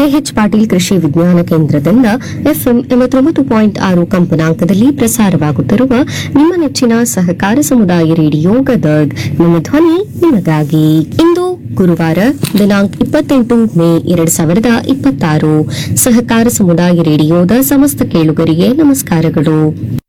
K H Patil ಕೃಷಿ ವಿಜ್ಞಾನ ಕೇಂದ್ರದಿಂದ ಎಫ್ಎಂ 89.6 ಕಂಪನಾಂಕದಲ್ಲಿ ಪ್ರಸಾರವಾಗುತ್ತಿರುವ ನಿಮ್ಮ ನೆಚ್ಚಿನ ಸಹಕಾರ ಸಮುದಾಯ ರೇಡಿಯೋ ಗದಗ್. ನಿಮ್ಮ ಧ್ವನಿ ನಿಮಗಾಗಿ. ಇಂದು ಗುರುವಾರ ದಿನಾಂಕ 28 ಮೇ 2026. ಸಹಕಾರ ಸಮುದಾಯ ರೇಡಿಯೋದ ಸಮಸ್ತ ಕೇಳುಗರಿಗೆ ನಮಸ್ಕಾರಗಳು.